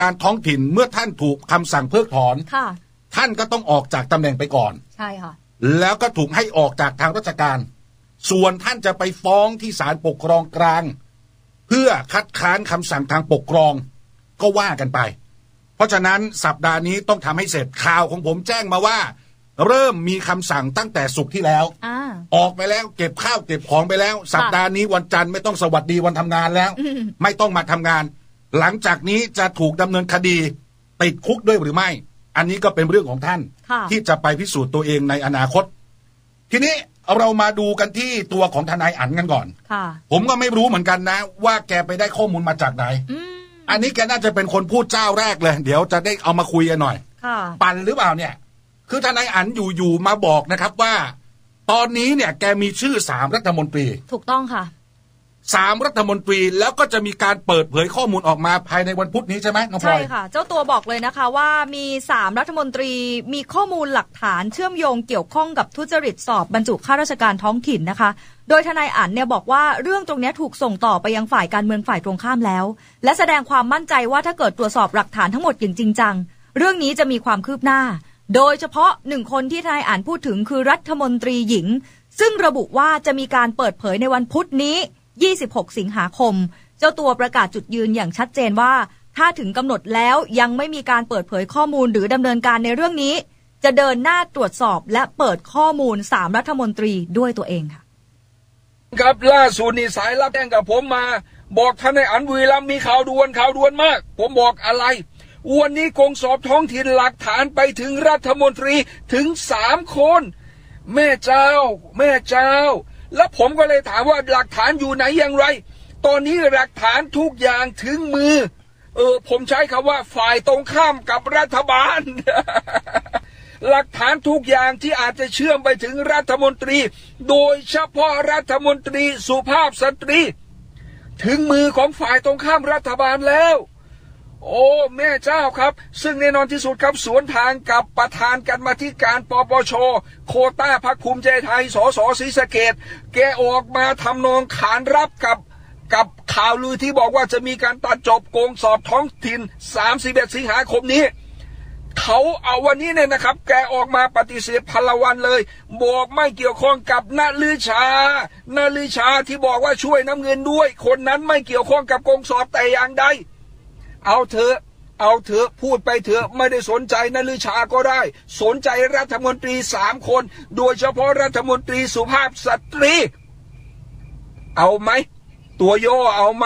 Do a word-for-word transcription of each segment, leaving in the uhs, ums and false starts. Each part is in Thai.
การท้องถิ่นเมื่อท่านถูกคำสั่งเพิกถอนท่านก็ต้องออกจากตำแหน่งไปก่อนใช่ค่ะแล้วก็ถูกให้ออกจากทางราชการส่วนท่านจะไปฟ้องที่ศาลปกครองกลางเพื่อคัดค้านคำสั่งทางปกครองก็ว่ากันไปเพราะฉะนั้นสัปดาห์นี้ต้องทำให้เสร็จข่าวของผมแจ้งมาว่าเริ่มมีคำสั่งตั้งแต่ศุกร์ที่แล้วอ, ออกไปแล้วเก็บข้าวเก็บของไปแล้วสัปดาห์นี้วันจันทร์ไม่ต้องสวัสดีวันทำงานแล้วไม่ต้องมาทำงานหลังจากนี้จะถูกดำเนินคดีติดคุกด้วยหรือไม่อันนี้ก็เป็นเรื่องของท่านที่จะไปพิสูจน์ตัวเองในอนาคตทีนี้เรามาดูกันที่ตัวของทนายอั๋นกันก่อนผมก็ไม่รู้เหมือนกันนะว่าแกไปได้ข้อมูลมาจากไหน อ, อันนี้แกน่าจะเป็นคนพูดเจ้าแรกเลยเดี๋ยวจะได้เอามาคุยกันหน่อยปั่นหรือเปล่าเนี่ยคือทนายอั๋นอยู่ๆมาบอกนะครับว่าตอนนี้เนี่ยแกมีชื่อสามรัฐมนตรีถูกต้องค่ะสามรัฐมนตรีแล้วก็จะมีการเปิดเผยข้อมูลออกมาภายในวันพุธนี้ใช่ไหมน้องพลอยใช่ค่ะเจ้าตัวบอกเลยนะคะว่ามีสามรัฐมนตรีมีข้อมูลหลักฐานเชื่อมโยงเกี่ยวข้องกับทุจริตสอบบรรจุข้าราชการท้องถิ่นนะคะโดยทนายอั๋นเนี่ยบอกว่าเรื่องตรงนี้ถูกส่งต่อไปยังฝ่ายการเมืองฝ่ายตรงข้ามแล้วและแสดงความมั่นใจว่าถ้าเกิดตรวจสอบหลักฐานทั้งหมดอย่างจริงจังเรื่องนี้จะมีความคืบหน้าโดยเฉพาะหนึ่งคนที่ทนายอั๋นพูดถึงคือรัฐมนตรีหญิงซึ่งระบุว่าจะมีการเปิดเผยในวันพุธนี้ยี่สิบหกสิงหาคมเจ้าตัวประกาศจุดยืนอย่างชัดเจนว่าถ้าถึงกำหนดแล้วยังไม่มีการเปิดเผยข้อมูลหรือดำเนินการในเรื่องนี้จะเดินหน้าตรวจสอบและเปิดข้อมูลสามรัฐมนตรีด้วยตัวเองค่ะครับล่าสุดนี่สายลับแจ้งกับผมมาบอกทนายอั๋นบุรีรัมย์มีข่าวด่วนข่าวด่วนมากผมบอกอะไรวันนี้กองสอบท้องถิ่นหลักฐานไปถึงรัฐมนตรีถึงสามคนแม่เจ้าแม่เจ้าแล้วผมก็เลยถามว่าหลักฐานอยู่ไหนอย่างไรตอนนี้หลักฐานทุกอย่างถึงมือเออผมใช้คำว่าฝ่ายตรงข้ามกับรัฐบาล หลักฐานทุกอย่างที่อาจจะเชื่อมไปถึงรัฐมนตรีโดยเฉพาะรัฐมนตรีสุภาพสตรีถึงมือของฝ่ายตรงข้ามรัฐบาลแล้วโอ้แม่เจ้าครับซึ่งแน่นอนที่สุดครับสวนทางกับประธานกรรมาธิการปปชโควต้าพรรคภูมิใจไทยสสศรีสะเกษแกออกมาทำนองขานรับกับกับข่าวลือที่บอกว่าจะมีการตัดจบโกงสอบท้องถิ่นสามสิบเอ็ดสิงหาคมนี้เขาเอาวันนี้เนี่ยนะครับแกออกมาปฏิเสธพลวันเลยบอกไม่เกี่ยวข้องกับนฤชานฤชาที่บอกว่าช่วยน้ำเงินด้วยคนนั้นไม่เกี่ยวข้องกับโกงสอบแต่อย่างใดเอาเถอะเอาเถอะพูดไปเถอะไม่ได้สนใจนฤชาก็ได้สนใจรัฐมนตรีสามคนโดยเฉพาะรัฐมนตรีสุภาพสตรีเอาไหมตัวย่อเอาไหม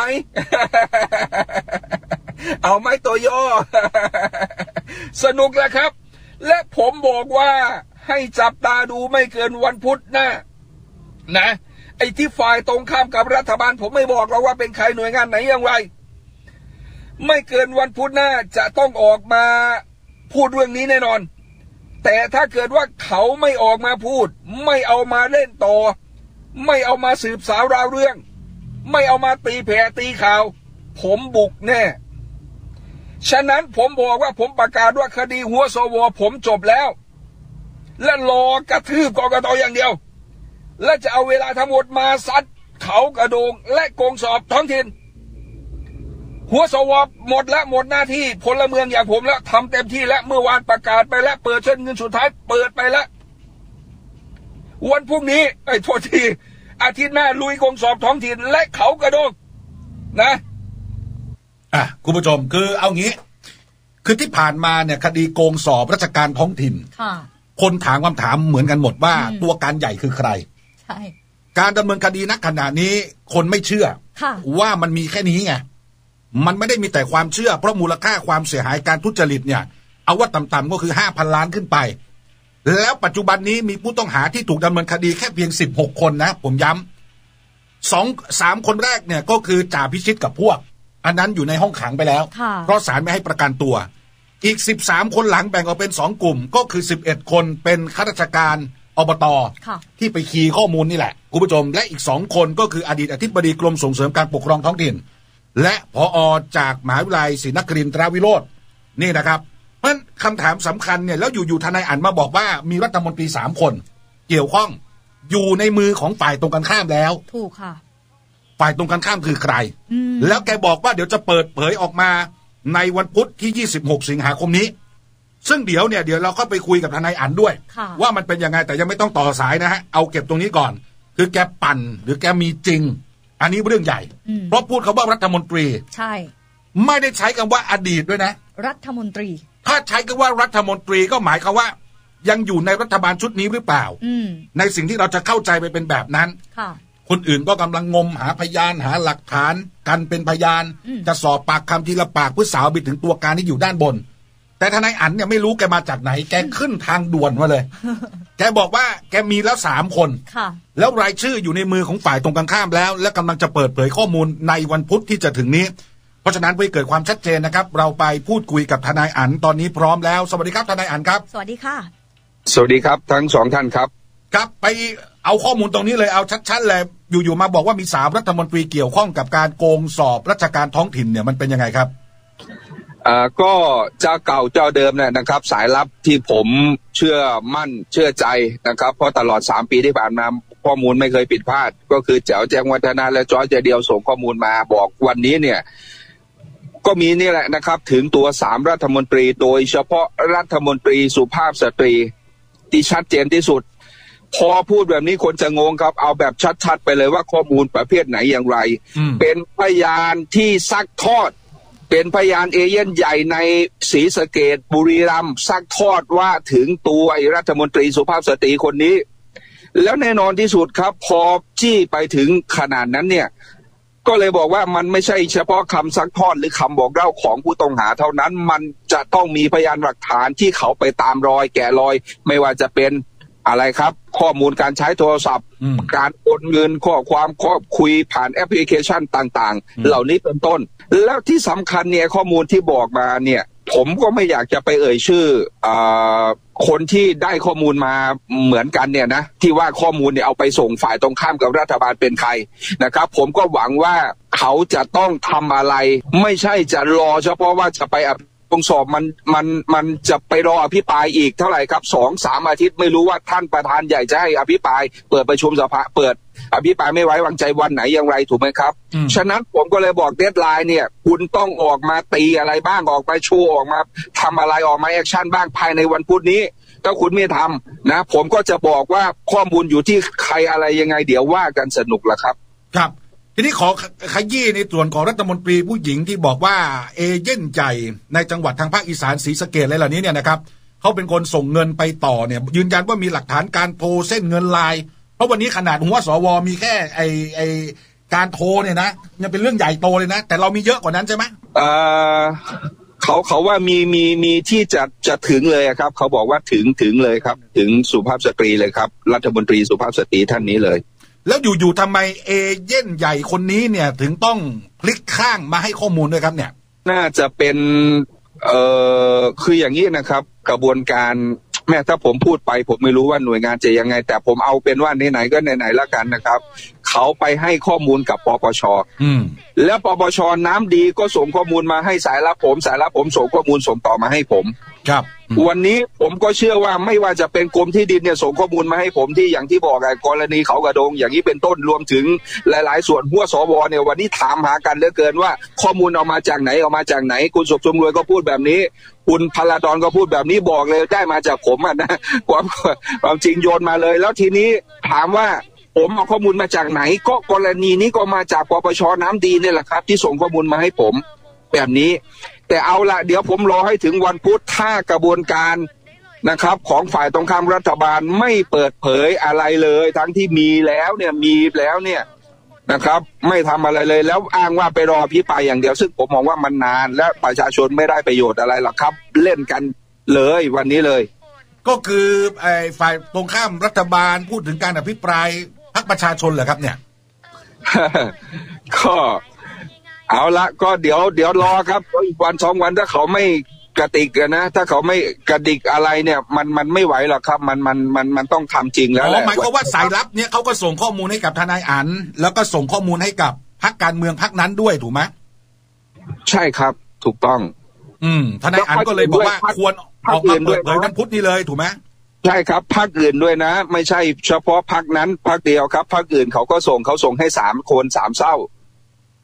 เอาไหมตัวย่อ สนุกแล้วครับและผมบอกว่าให้จับตาดูไม่เกินวันพุธหน้านะไอ้ที่ฝ่ายตรงข้ามกับรัฐบาลผมไม่บอกหรอกว่าเป็นใครหน่วยงานไหนอย่างไรไม่เกินวันพุธหน้าจะต้องออกมาพูดเรื่องนี้แน่นอนแต่ถ้าเกิดว่าเขาไม่ออกมาพูดไม่เอามาเล่นต่อไม่เอามาสืบสาวราวเรื่องไม่เอามาตีแผ่ตีข่าวผมบุกแน่ฉะนั้นผมบอกว่าผมประกาศว่าคดีหัวสวผมจบแล้วและรอกระทืบกกต.อย่างเดียวและจะเอาเวลาทั้งหมดมาซัดเขากระโดงและโกงสอบท้องถิ่นหัวสวหมดและหมดหน้าที่พลเมืองอย่างผมแล้วทำเต็มที่และเมื่อวานประกาศไปแล้วเปิดเช่นเงินสุดท้ายเปิดไปแล้ววันพรุ่งนี้ไอ้โทษทีอาทิตย์หน้าลุยกองสอบท้องถิ่นและเขากระโดงนะอ่ะคุณผู้ชมคือเอางี้คือที่ผ่านมาเนี่ยคดีโกงสอบราชการท้องถิ่นคนถามคำถามเหมือนกันหมดว่าตัวการใหญ่คือใครใช่การดำเนินคดีณขณะนี้คนไม่เชื่อว่ามันมีแค่นี้ไงมันไม่ได้มีแต่ความเชื่อเพราะมูลค่าความเสียหายการทุจริตเนี่ยเอาว่าต่ำๆก็คือ ห้าพัน ล้านขึ้นไปแล้วปัจจุบันนี้มีผู้ต้องหาที่ถูกดำเนินคดีแค่เพียงสิบหกคนนะผมย้ำสอง สามคนแรกเนี่ยก็คือจ่าพิชิตกับพวกอันนั้นอยู่ในห้องขังไปแล้วเพราะศาลไม่ให้ประกันตัวอีกสิบสามคนหลังแบ่งออกเป็นสองกลุ่มก็คือสิบเอ็ดคนเป็นข้าราชการอบต.ที่ไปคีย์ข้อมูลนี่แหละคุณผู้ชมและอีกสองคนก็คืออดีตอธิบดีกรมส่งเสริมการปกครองท้องถิ่นและผอ.จากมหาวิทยาลัยศรีนครินทรวิโรจน์นี่นะครับเพราะคำถามสำคัญเนี่ยแล้วอยู่ๆทนายอั๋นมาบอกว่ามีรัฐมนตรีสามคนเกี่ยวข้องอยู่ในมือของฝ่ายตรงกันข้ามแล้วถูกค่ะฝ่ายตรงกันข้ามคือใครแล้วแกบอกว่าเดี๋ยวจะเปิดเผยออกมาในวันพุธที่ยี่สิบหกสิงหาคมนี้ซึ่งเดี๋ยวเนี่ยเดี๋ยวเราก็ไปคุยกับทนายอั๋นด้วยว่ามันเป็นยังไงแต่ยังไม่ต้องต่อสายนะฮะเอาเก็บตรงนี้ก่อนคือแกปั่นหรือแกมีจริงอันนี้เรื่องใหญ่เพราะพูดคำว่ารัฐมนตรีใช่ไม่ได้ใช้คำว่าอดีตด้วยนะรัฐมนตรีถ้าใช้คำว่ารัฐมนตรีก็หมายความว่ายังอยู่ในรัฐบาลชุดนี้หรือเปล่าในสิ่งที่เราจะเข้าใจไปเป็นแบบนั้นคนอื่นก็กำลังงมหาพยานหาหลักฐานกันเป็นพยานจะสอบปากคำทีละปากเพื่อสาวไปถึงตัวการที่อยู่ด้านบนแต่ทนายอั๋นเนี่ยไม่รู้แกมาจากไหนแกขึ้นทางด่วนมาเลย แกบอกว่าแกมีแล้วสามคนแล้วรายชื่ออยู่ในมือของฝ่ายตรงกันข้ามแล้วและกำลังจะเปิดเผยข้อมูลในวันพุธที่จะถึงนี้เพราะฉะนั้นเพื่อเกิดความชัดเจนนะครับเราไปพูดคุยกับทนายอั๋นตอนนี้พร้อมแล้วสวัสดีครับทนายอั๋นครับสวัสดีค่ะสวัสดีครับทั้งสองท่านครับครับไปเอาข้อมูลตรงนี้เลยเอาชัดๆเลยอยู่ๆมาบอกว่ามีสามรัฐมนตรีเกี่ยวข้องกับการโกงสอบราชการท้องถิ่นเนี่ยมันเป็นยังไงครับอ่าก็เจ้าเก่าเจ้าเดิมเนี่ยนะครับสายลับที่ผมเชื่อมั่นเชื่อใจนะครับเพราะตลอดสามปีที่ผ่านมาข้อมูลไม่เคยผิดพลาดก็คือแจ๋วแจ้งวัฒนะและจอยใจเดียวส่งข้อมูลมาบอกวันนี้เนี่ยก็มีนี่แหละนะครับถึงตัวสามรัฐมนตรีโดยเฉพาะรัฐมนตรีสุภาพสตรีที่ชัดเจนที่สุดพอพูดแบบนี้คนจะงงครับเอาแบบชัดๆไปเลยว่าข้อมูลประเภทไหนอย่างไรเป็นพยานที่ซักทอดเป็นพยานเอเย่นใหญ่ในศรีสะเกษบุรีรัมย์ซักทอดว่าถึงตัวไอ้รัฐมนตรีสุภาพสตรีคนนี้แล้วแน่นอนที่สุดครับพอจี้ไปถึงขนาดนั้นเนี่ยก็เลยบอกว่ามันไม่ใช่เฉพาะคำซักทอดหรือคำบอกเล่าของผู้ต้องหาเท่านั้นมันจะต้องมีพยานหลักฐานที่เขาไปตามรอยแกะรอยไม่ว่าจะเป็นอะไรครับข้อมูลการใช้โทรศัพท์การโอนเงินข้อความข้อคุยผ่านแอปพลิเคชันต่างๆเหล่านี้เป็นต้นแล้วที่สำคัญเนี่ยข้อมูลที่บอกมาเนี่ยผมก็ไม่อยากจะไปเอ่ยชื่ออคนที่ได้ข้อมูลมาเหมือนกันเนี่ยนะที่ว่าข้อมูลเนี่ยเอาไปส่งฝ่ายตรงข้ามกับรัฐบาลเป็นใครนะครับผมก็หวังว่าเขาจะต้องทำอะไรไม่ใช่จะรอเฉพาะว่าจะไปตรงสอบมันมันมันจะไปรออภิปรายอีกเท่าไหร่ครับสองสามอาทิตย์ไม่รู้ว่าท่านประธานใหญ่จะให้อภิปรายเปิดประชุมสภาเปิดอภิปรายไม่ไว้วางใจวันไหนอย่างไรถูกไหมครับฉะนั้นผมก็เลยบอกเดดไลน์เนี่ยคุณต้องออกมาตีอะไรบ้างออกมาโชว์ออกมาทำอะไรออกมาแอคชั่นบ้างภายในวันพุธนี้ถ้าคุณไม่ทำนะผมก็จะบอกว่าข้อมูลอยู่ที่ใครอะไรยังไงเดี๋ยวว่ากันสนุกละครับครับทีนี้ขอขยี้ในส่วนของรัฐมนตรีผู้หญิงที่บอกว่าเอเย่นใหญ่ในจังหวัดทางภาคอีสานศรีสะเกษอะไรเหล่านี้เนี่ยนะครับเขาเป็นคนส่งเงินไปต่อเนี่ยยืนยันว่ามีหลักฐานการโทรเส้นเงินลายเพราะวันนี้ขนาดหัวสวมีแค่ไอไอการโทรเนี่ยนะยังเป็นเรื่องใหญ่โตเลยนะแต่เรามีเยอะกว่านั้นใช่ไหมเออเขาเขาว่ามีมีมีที่จะจะถึงเลยครับเขาบอกว่าถึงถึงเลยครับถึงสุภาพสตรีเลยครับรัฐมนตรีสุภาพสตรีท่านนี้เลยแล้วอยู่ๆทำไมเอเย่นใหญ่คนนี้เนี่ยถึงต้องพลิกข้างมาให้ข้อมูลด้วยครับเนี่ยน่าจะเป็นเอ่อคืออย่างนี้นะครับกระบวนการแม้ถ้าผมพูดไปผมไม่รู้ว่าหน่วยงานจะยังไงแต่ผมเอาเป็นว่าไหนๆก็ไหนๆแล้วกันนะครับเขาไปให้ข้อมูลกับปปช.แล้วปปช.น้ำดีก็ส่งข้อมูลมาให้สายลับผมสายลับผมส่งข้อมูลส่งต่อมาให้ผมครับวันนี้ผมก็เชื่อว่าไม่ว่าจะเป็นกรมที่ดินเนี่ยส่งข้อมูลมาให้ผมที่อย่างที่บอกไอ้กรณีเขากระโดงอย่างนี้เป็นต้นรวมถึงหลายๆส่วนหัวสวเนี่ยวันนี้ถามหากันเหลือเกินว่าข้อมูลเอามาจากไหนเอามาจากไหนคุณสุขชมรวยก็พูดแบบนี้คุณพลาดอนก็พูดแบบนี้บอกเลยได้มาจากผมอ่ะนะความความจริงโยนมาเลยแล้วทีนี้ถามว่าผมเอาข้อมูลมาจากไหนก็กรณีนี้ก็มาจากปปช.น้ำดีเนี่ยแหละครับที่ส่งข้อมูลมาให้ผมแบบนี้แต่เอาละเดี๋ยวผมรอให้ถึงวันพุธถ้ากระบวนการนะครับของฝ่ายตรงข้ามรัฐบาลไม่เปิดเผยอะไรเลยทั้งที่มีแล้วเนี่ยมีแล้วเนี่ยนะครับไม่ทำอะไรเลยแล้วอ้างว่าไปรอพิปรายอย่างเดียวซึ่งผมมองว่ามันนานและประชาชนไม่ได้ประโยชน์อะไรหรอกครับเล่นกันเลยวันนี้เลยก็คือไอ้ฝ่ายตรงข้ามรัฐบาลพูดถึงการอภิปรายพรรคประชาชนเหรอครับเนี่ยก็เอาละก็เดี๋ยวเดี๋ยวรอครับอีกวันสองวันถ้าเขาไม่กระติกนะถ้าเขาไม่กระดิกอะไรเนี่ยมันมันไม่ไหวหรอกครับมันมันมันมันต้องทำจริงแล้วแหละหมายความว่าสายลับเนี่ยเขาก็ส่งข้อมูลให้กับทนายอั๋นแล้วก็ส่งข้อมูลให้กับพรรคการเมืองพรรคนั้นด้วยถูกไหมใช่ครับถูกต้องอืมทนายอั๋นก็เลยบอกว่าควรออกมาเปิดเผยวันพุธนี้เลยถูกไหมใช่ครับพรรคอื่นด้วยนะไม่ใช่เฉพาะพรรคนั้นพรรคเดียวครับพรรคอื่นเขาก็ส่งเขาส่งให้สามคนสามเศร้า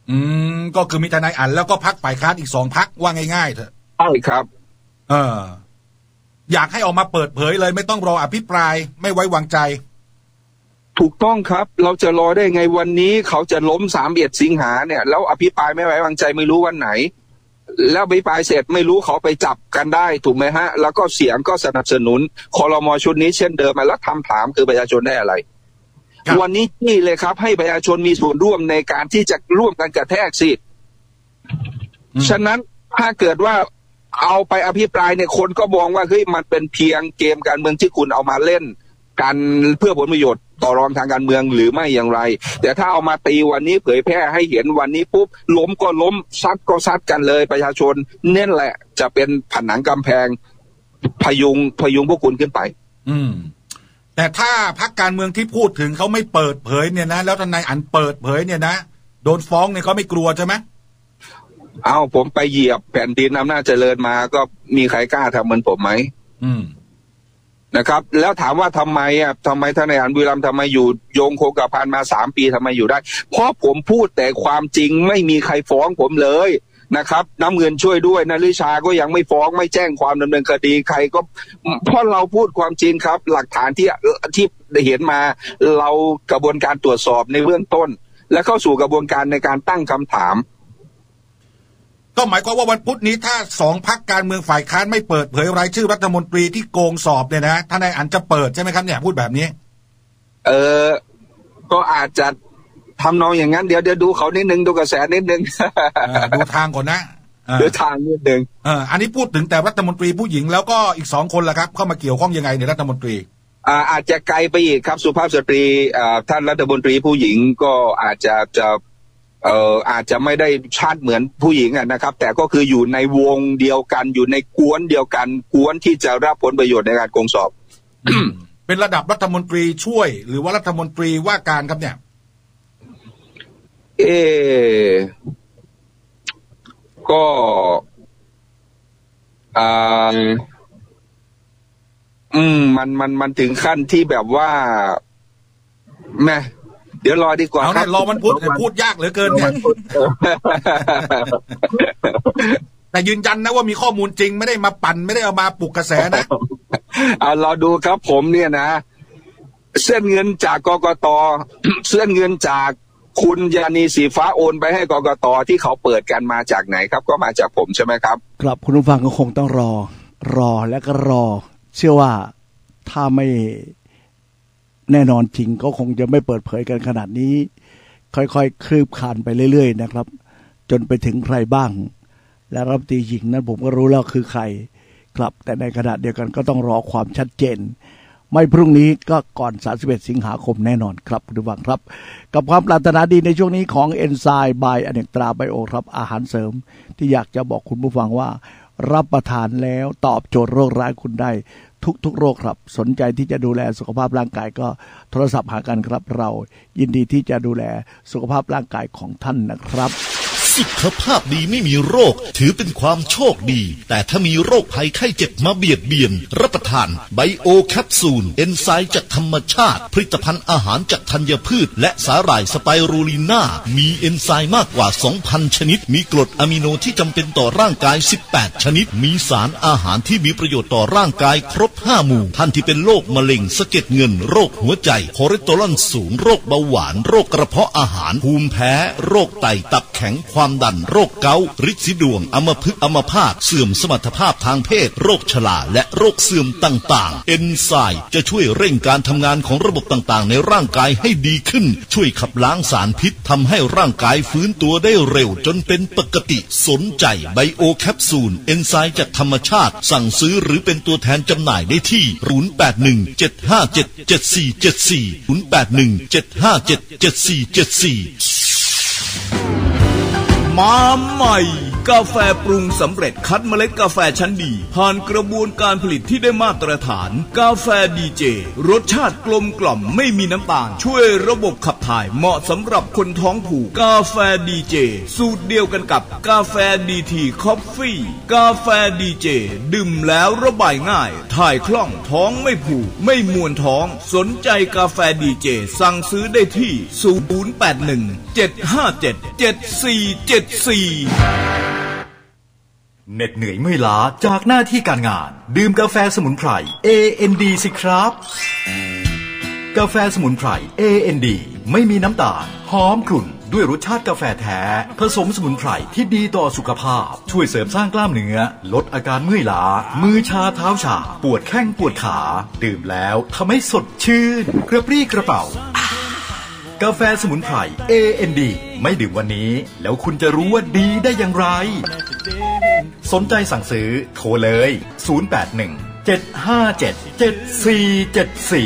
อืมก็คือมีทนายอั๋นแล้วก็พรรคฝ่ายค้านอีกสองพรรคว่าง่ายๆเถอะใช่ครับเอออยากให้ออกมาเปิดเผยเลยไม่ต้องรออภิปรายไม่ไว้วางใจถูกต้องครับเราจะรอได้ไงวันนี้เขาจะล้มสามเอ็ดสิงหาเนี่ยแล้วอภิปรายไม่ไว้วางใจไม่รู้วันไหนแล้วอภิปรายเสร็จไม่รู้เขาไปจับกันได้ถูกไหมฮะแล้วก็เสียงก็สนับสนุนครม.ชุดนี้เช่นเดิมมาแล้วคำถามคือประชาชนได้อะไรวันนี้นี่เลยครับให้ประชาชนมีส่วนร่วมในการที่จะร่วมกันกระแทกสิฉะนั้นถ้าเกิดว่าเอาไปอภิปรายเนี่ยคนก็มองว่าเฮ้ยมันเป็นเพียงเกมการเมืองที่คุณเอามาเล่นกันเพื่อผลประโยชน์ต่อรองทางการเมืองหรือไม่อย่างไรแต่ถ้าเอามาตีวันนี้เผยแพร่ให้เห็นวันนี้ปุ๊บล้มก็ล้มซัดก็ซัดกันเลยประชาชนนั่นแหละจะเป็นผนังกำแพงพยุงพยุงพวกคุณขึ้นไปอืมแต่ถ้าพรรคการเมืองที่พูดถึงเขาไม่เปิดเผยเนี่ยนะแล้วทนายอั๋นเปิดเผยเนี่ยนะโดนฟ้องเนี่ยเขาไม่กลัวใช่ไหมเอาผมไปเหยียบแผ่นดินอำนาจเจริญมาก็มีใครกล้าทำเหมือนผมไหมอืมนะครับแล้วถามว่าทำไมอ่ะทำไมทนายอั๋นบุรีรัมย์ทำไมอยู่โยงโคกระพันมาสามปีทำไมอยู่ได้เพราะผมพูดแต่ความจริงไม่มีใครฟ้องผมเลยนะครับน้ำเงินช่วยด้วยนฤชาก็ยังไม่ฟ้องไม่แจ้งความดำเนินคดีใครก็เพราะเราพูดความจริงครับหลักฐานที่ที่เห็นมาเรากระบวนการตรวจสอบในเบื้องต้นและเข้าสู่กระบวนการในการตั้งคำถามก็หมายความว่าวันพุธนี้ถ้าสองพรรคการเมืองฝ่ายค้านไม่เปิดเผยรายชื่อรัฐมนตรีที่โกงสอบเนี่ยนะทนายอั๋นจะเปิดใช่ไหมครับเนี่ยพูดแบบนี้เออก็อาจจะทำนองอย่างนั้นเดี๋ยวเดี๋ยวดูเขานิดนึงดูกระแสนิดนึงดูทางก่อนนะดูทางนิดนึงเอออันนี้พูดถึงแต่รัฐมนตรีผู้หญิงแล้วก็อีกสองคนล่ะครับเข้ามาเกี่ยวข้องยังไงในรัฐมนตรีอ่าอาจจะไกลไปอีกครับสุภาพสตรีอ่าท่านรัฐมนตรีผู้หญิงก็อาจจะจะเอ่ออาจจะไม่ได้ชัดเหมือนผู้หญิงอ่ะนะครับแต่ก็คืออยู่ในวงเดียวกันอยู่ในกวนเดียวกันกวนที่จะรับผลประโยชน์ในการโกงสอบเป็นระดับรัฐมนตรีช่วยหรือว่ารัฐมนตรีว่าการครับเนี่ยเอก็อ่าอืมมันมันมันถึงขั้นที่แบบว่าแม่เดี๋ยวรอดีกว่าเอาเนี่ยรอมันพูดพูดยากเหลือเกินเนี่ยแต่ยืนยันนะว่ามีข้อมูลจริงไม่ได้มาปั่นไม่ได้เอามาปลุกกระแสนะเอาเราดูครับผมเนี่ยนะเส้นเงินจากกกตเส้นเงินจากคุณยานีสีฟ้าโอนไปให้กกตที่เขาเปิดกันมาจากไหนครับก็มาจากผมใช่ไหมครับครับคุณผู้ฟังก็คงต้องรอรอและก็รอเชื่อว่าถ้าไม่แน่นอนจริงก็คงจะไม่เปิดเผยกันขนาดนี้ค่อยๆ คลืบคลานไปเรื่อยๆนะครับจนไปถึงใครบ้างและรัฐมนตรีหญิงนั้นผมก็รู้แล้วคือใครครับแต่ในขณะเดียวกันก็ต้องรอความชัดเจนไม่พรุ่งนี้ก็ก่อนสามสิบเอ็ดสิงหาคมแน่นอนครับคุณผู้ฟังครับกับความปรารถนาดีในช่วงนี้ของเอนไซม์บายอเนกตราไบโอครับอาหารเสริมที่อยากจะบอกคุณผู้ฟังว่ารับประทานแล้วตอบโจทย์โรคร้ายคุณได้ทุกๆโรคครับสนใจที่จะดูแลสุขภาพร่างกายก็โทรศัพท์หากันครับเรายินดีที่จะดูแลสุขภาพร่างกายของท่านนะครับสุขภาพดีไม่มีโรคถือเป็นความโชคดีแต่ถ้ามีโรคภัยไข้เจ็บมาเบียดเบียนรับประทานไบโอแคปซูลเอนไซม์จากธรรมชาติผลิตภัณฑ์อาหารจากธัญพืชและสาหร่ายสไปรูลิน่ามีเอนไซม์มากกว่า สองพัน ชนิดมีกรดอะมิโนที่จำเป็นต่อร่างกายสิบแปดชนิดมีสารอาหารที่มีประโยชน์ต่อร่างกายครบห้าหมู่ท่านที่เป็นโรคมะเร็งสะเก็ดเงินโรคหัวใจคอเลสเตอรอลสูงโรคเบาหวานโรคกระเพาะอาหารภูมิแพ้โรคไตตับแข็งความดันโรคเกาต์ฤทธิ์สีดวงอัมพฤกษ์อัมพาตเสื่อมสมรรถภาพทางเพศโรคชราและโรคเสื่อมต่างๆเอนไซม์จะช่วยเร่งการทำงานของระบบต่างๆในร่างกายให้ดีขึ้นช่วยขับล้างสารพิษทำให้ร่างกายฟื้นตัวได้เร็วจนเป็นปกติสนใจไบโอแคปซูลเอนไซม์จากธรรมชาติสั่งซื้อหรือเป็นตัวแทนจำหน่ายได้ที่ศูนย์ แปด หนึ่ง เจ็ด ห้า เจ็ด เจ็ด สี่ เจ็ด สี่ ศูนย์ แปด หนึ่ง เจ็ด ห้า เจ็ด เจ็ด สี่ เจ็ด สี่มาใหม่กาแฟปรุงสำเร็จคัดเมล็ดกาแฟชั้นดีผ่านกระบวนการผลิตที่ได้มาตรฐานกาแฟดีเจรสชาติกลมกล่อมไม่มีน้ำตาลช่วยระบบขับถ่ายเหมาะสำหรับคนท้องผูกกาแฟดีเจสูตรเดียวกันกับกาแฟดีทีคอฟฟี่กาแฟดีเจดื่มแล้วระบายง่ายถ่ายคล่องท้องไม่ผูกไม่มวนท้องสนใจกาแฟดีเจสั่งซื้อได้ที่ศูนย์ แปด หนึ่ง เจ็ด ห้า เจ็ด เจ็ด สี่ เจ็ด สี่เหน็ดเหนื่อยเมื่อยล้าจากหน้าที่การงานดื่มกาแฟสมุนไพร เอ เอ็น ดี สิครับกาแฟสมุนไพร เอ เอ็น ดี ไม่มีน้ำตาลหอมกลุ่นด้วยรสชาติกาแฟแท้ผสมสมุนไพรที่ดีต่อสุขภาพช่วยเสริมสร้างกล้ามเนื้อลดอาการเมื่อยล้ามือชาเท้าชาปวดแข้งปวดขาดื่มแล้วทำให้สดชื่นกระปรี้กระเป๋ากาแฟสมุนไพร เอ เอ็น ดี ไม่ดื่มวันนี้แล้วคุณจะรู้ว่าดีได้อย่างไรสนใจสั่งซื้อโทรเลยศูนย์ แปด หนึ่ง เจ็ด ห้า เจ็ด เจ็ด สี่ เจ็ด สี่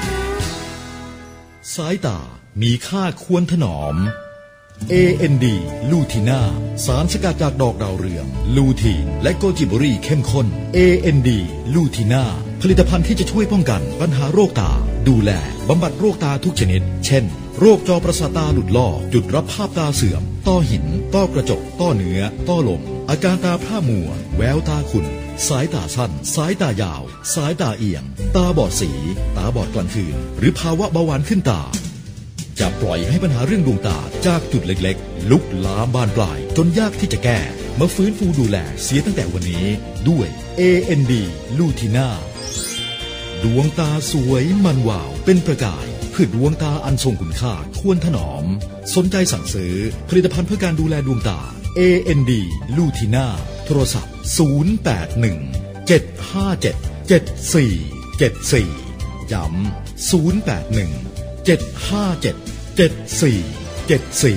สายตามีค่าควรถนอม เอ เอ็น ดี ลูทีน่าสารสกัดจากดอกดาวเรืองลูทีนและโกจิบรีเข้มข้น เอ เอ็น ดี ลูทีน่าผลิตภัณฑ์ที่จะช่วยป้องกันปัญหาโรคตาดูแลบำบัดโรคตาทุกชนิดเช่นโรคจอประสาทตาหลุดลอกจุดรับภาพตาเสื่อมต้อหินต้อกระจกต้อเนื้อต้อลมอาการตาพร่ามัวแววตาขุ่นสายตาสั้นสายตายาวสายตาเอียงตาบอดสีตาบอดกลางคืนหรือภาวะเบาหวานขึ้นตาจะปล่อยให้ปัญหาเรื่องดวงตาจากจุดเล็กๆลุกลามบานปลายจนยากที่จะแก้มาฟื้นฟูดูแลเสียตั้งแต่วันนี้ด้วย เอ เอ็น ดี ลูทีน่าดวงตาสวยมันวาวเป็นประกายเพื่อดวงตาอันทรงคุณค่าควรถนอมสนใจสั่งซื้อผลิตภัณฑ์เพื่อการดูแลดวงตา เอ เอ็น ดี ลูทีน่าโทรศัพท์ศูนย์ แปด หนึ่ง เจ็ด ห้า เจ็ด เจ็ด สี่ เจ็ด สี่ย้ำศูนย์ แปด หนึ่ง เจ็ด ห้า เจ็ด เจ็ด สี่ เจ็ด สี่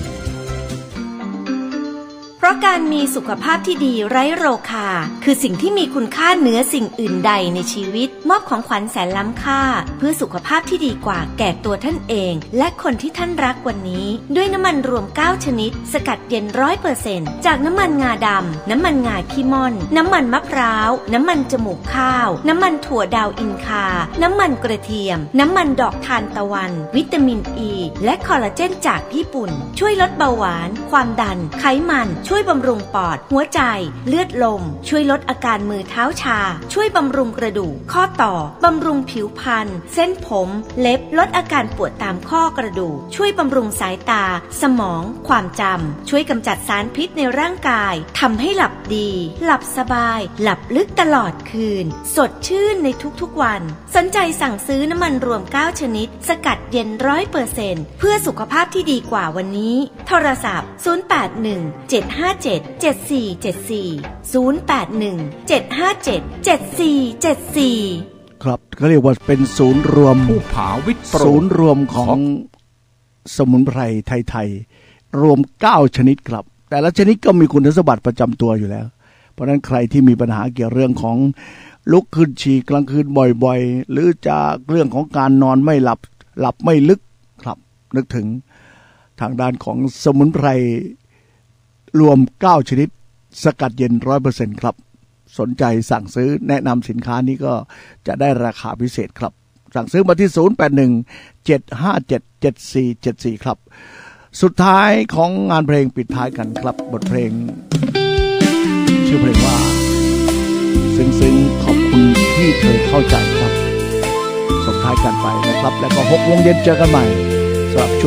เพราะการมีสุขภาพที่ดีไร้โรคาคือสิ่งที่มีคุณค่าเหนือสิ่งอื่นใดในชีวิตมอบของขวัญแสนล้ำค่าเพื่อสุขภาพที่ดีกว่าแก่ตัวท่านเองและคนที่ท่านรักวันนี้ด้วยน้ำมันรวมเก้าชนิดสกัดเย็น ร้อยเปอร์เซ็นต์ จากน้ำมันงาดำน้ำมันงาขี้ม่อนน้ำมันมะพร้าวน้ำมันจมูกข้าวน้ำมันถั่วดาวอินคาน้ำมันกระเทียมน้ำมันดอกทานตะวันวิตามินอ e, ีและคอลลาเจนจากญี่ปุ่นช่วยลดเบาหวานความดันไขมันช่วยบำรุงปอดหัวใจเลือดลมช่วยลดอาการมือเท้าชาช่วยบำรุงกระดูกข้อต่อบำรุงผิวพรรณเส้นผมเล็บลดอาการปวดตามข้อกระดูกช่วยบำรุงสายตาสมองความจำช่วยกำจัดสารพิษในร่างกายทำให้หลับดีหลับสบายหลับลึกตลอดคืนสดชื่นในทุกๆวันสนใจสั่งซื้อน้ำมันรวมเก้าชนิดสกัดเย็น ร้อยเปอร์เซ็นต์ เพื่อสุขภาพที่ดีกว่าวันนี้โทรศัพท์ศูนย์ แปด หนึ่ง เจ็ด ห้า เจ็ด เจ็ด สี่ เจ็ด สี่ ศูนย์ แปด หนึ่ง เจ็ด ห้า เจ็ด เจ็ด สี่ เจ็ด สี่ครับเขาเรียกว่าเป็นศูนย์รวมผู้ผาวิตศูนย์รวมของสมุนไพรไทยๆรวมเก้าชนิดครับแต่ละชนิดก็มีคุณสมบัติประจำตัวอยู่แล้วเพราะฉะนั้นใครที่มีปัญหาเกี่ยวเรื่องของลุกขึ้นฉี่กลางคืนบ่อยๆหรือจากเรื่องของการนอนไม่หลับหลับไม่ลึกครับนึกถึงทางด้านของสมุนไพรรวมเก้าชนิดสกัดเย็น ร้อยเปอร์เซ็นต์ ครับสนใจสั่งซื้อแนะนำสินค้านี้ก็จะได้ราคาพิเศษครับสั่งซื้อมาที่ศูนย์ แปด หนึ่ง เจ็ด ห้า เจ็ด เจ็ด สี่ เจ็ด สี่ครับสุดท้ายของงานเพลงปิดท้ายกันครับบทเพลงชื่อเพลงว่าซึ้งๆขอบคุณที่เธอเข้าใจครับส่งท้ายกันไปนะครับแล้วก็หกโมงเย็นเจอกันใหม่สำหรับ